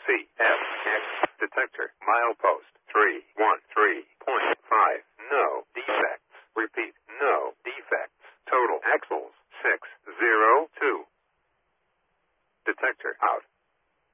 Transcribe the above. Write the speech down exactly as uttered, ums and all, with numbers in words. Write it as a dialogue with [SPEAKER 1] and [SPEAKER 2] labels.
[SPEAKER 1] C F X. Detector. Milepost. three one three point five. No defects. Repeat. No defects. Total axles. six zero two. Detector out.